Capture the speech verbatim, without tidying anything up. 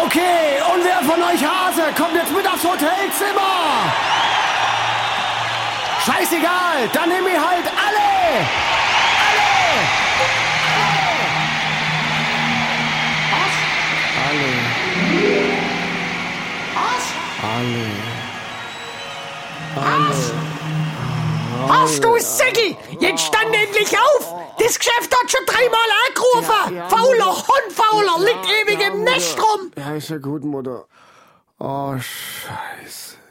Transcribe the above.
Okay, und wer von euch Hase kommt jetzt mit aufs Hotelzimmer? Scheißegal, dann nehm ich halt alle! Alle! Alle! Alle! Alle! Was? Hast du Säcki? Jetzt stand endlich auf! Das Geschäft hat schon dreimal angerufen! Ja, ja, fauler Hund, fauler, liegt ewig Ja, im Nest rum! Ja, ist ja gut, Mutter. Oh, Scheiße.